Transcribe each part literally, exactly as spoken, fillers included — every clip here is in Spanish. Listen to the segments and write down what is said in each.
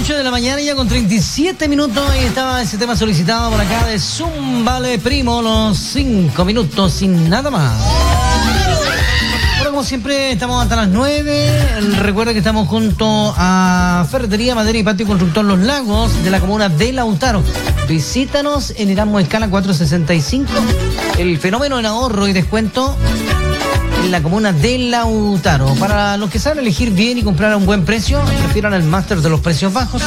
ocho de la mañana ya con treinta y siete minutos y estaba ese tema solicitado por acá de Zúmbale Primo, los cinco minutos sin nada más. Bueno, como siempre estamos hasta las nueve. Recuerda que estamos junto a Ferretería, Madera y Patio Constructor Los Lagos de la comuna de Lautaro. Visítanos en Erasmus Escala cuatrocientos sesenta y cinco. El fenómeno en ahorro y descuento en la comuna de Lautaro. Para los que saben elegir bien y comprar a un buen precio, prefieran el máster de los precios bajos.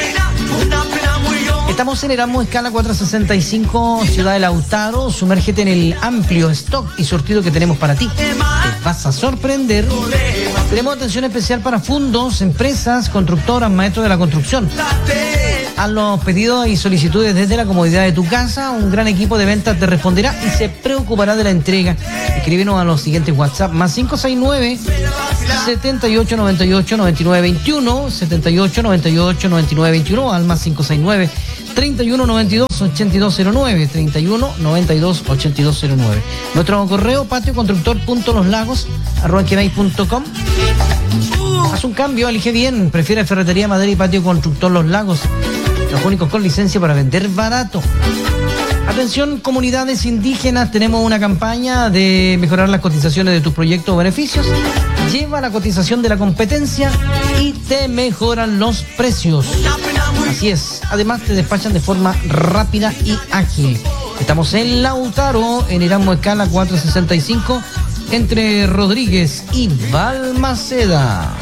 Estamos en Erasmus Escala cuatrocientos sesenta y cinco, Ciudad de Lautaro. Sumérgete en el amplio stock y surtido que tenemos para ti. Te vas a sorprender. Tenemos atención especial para fundos, empresas, constructoras, maestros de la construcción. Haz los pedidos y solicitudes desde la comodidad de tu casa. Un gran equipo de ventas te responderá y se preocupará de la entrega. Escríbenos a los siguientes WhatsApp: más cinco seis nueve, setenta y ocho noventa y ocho, noventa y nueve veintiuno, setenta y ocho noventa y ocho, noventa y nueve veintiuno, al más cinco seis nueve, treinta y uno noventa y dos, ochenta y dos cero nueve, treinta y uno noventa y dos, ochenta y dos cero nueve. Nuestro correo: patioconstructor.loslagos arroba gmail punto com. Haz un cambio, elige bien. Prefiere Ferretería, Madera y Patio Constructor Los Lagos, los únicos con licencia para vender barato. Atención, comunidades indígenas, tenemos una campaña de mejorar las cotizaciones de tus proyectos o beneficios. Lleva la cotización de la competencia y te mejoran los precios. Así es, además te despachan de forma rápida y ágil. Estamos en Lautaro, en Erasmus Escala cuatrocientos sesenta y cinco, entre Rodríguez y Balmaceda.